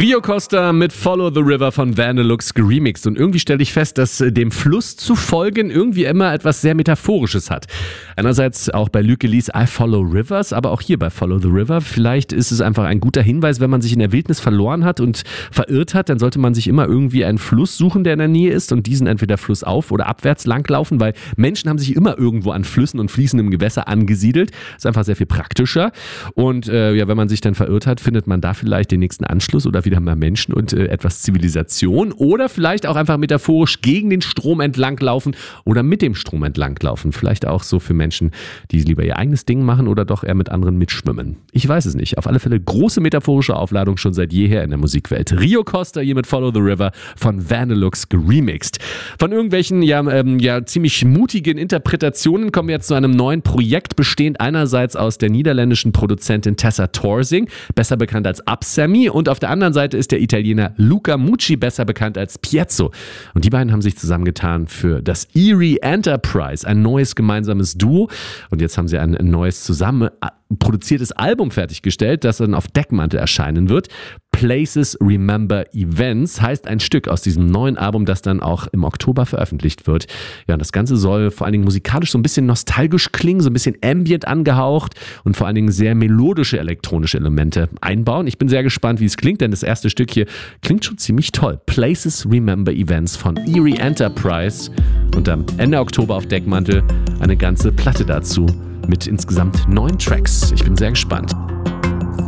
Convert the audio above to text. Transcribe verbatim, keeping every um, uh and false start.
Rio Costa mit Follow the River von Vandelux geremixed. Und irgendwie stelle ich fest, dass dem Fluss zu folgen irgendwie immer etwas sehr Metaphorisches hat. Einerseits auch bei Luke Lees I Follow Rivers, aber auch hier bei Follow the River. Vielleicht ist es einfach ein guter Hinweis, wenn man sich in der Wildnis verloren hat und verirrt hat, dann sollte man sich immer irgendwie einen Fluss suchen, der in der Nähe ist und diesen entweder flussauf oder abwärts langlaufen, weil Menschen haben sich immer irgendwo an Flüssen und fließendem Gewässer angesiedelt. Das ist einfach sehr viel praktischer. Und äh, ja, wenn man sich dann verirrt hat, findet man da vielleicht den nächsten Anschluss oder wieder mal Menschen und äh, etwas Zivilisation oder vielleicht auch einfach metaphorisch gegen den Strom entlanglaufen oder mit dem Strom entlanglaufen. Vielleicht auch so für Menschen, die lieber ihr eigenes Ding machen oder doch eher mit anderen mitschwimmen. Ich weiß es nicht. Auf alle Fälle große metaphorische Aufladung schon seit jeher in der Musikwelt. Rio Costa hier mit Follow the River von Vandelux geremixed. Von irgendwelchen ja, ähm, ja ziemlich mutigen Interpretationen kommen wir jetzt zu einem neuen Projekt, bestehend einerseits aus der niederländischen Produzentin Tessa Torsing, besser bekannt als Absamy, und auf der anderen Seite ist der Italiener Luca Mucci, besser bekannt als Piezzo. Und die beiden haben sich zusammengetan für das Eerie Enterprise, ein neues gemeinsames Duo. Und jetzt haben sie ein neues zusammen produziertes Album fertiggestellt, das dann auf Deckmantel erscheinen wird. Places Remember Events heißt ein Stück aus diesem neuen Album, das dann auch im Oktober veröffentlicht wird. Ja, und das Ganze soll vor allen Dingen musikalisch so ein bisschen nostalgisch klingen, so ein bisschen ambient angehaucht und vor allen Dingen sehr melodische elektronische Elemente einbauen. Ich bin sehr gespannt, wie es klingt, denn das erste Stück hier klingt schon ziemlich toll. Places Remember Events von Eerie Enterprise und am Ende Oktober auf Deckmantel eine ganze Platte dazu mit insgesamt neun Tracks. Ich bin sehr gespannt.